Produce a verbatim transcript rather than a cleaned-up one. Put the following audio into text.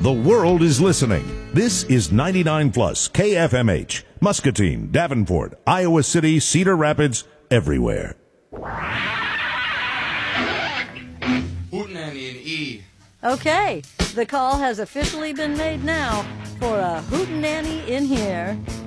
The world is listening. This is ninety-nine plus K F M H, Muscatine, Davenport, Iowa City, Cedar Rapids, everywhere. Hootenanny and E. Okay, the call has officially been made now for a hootenanny in here.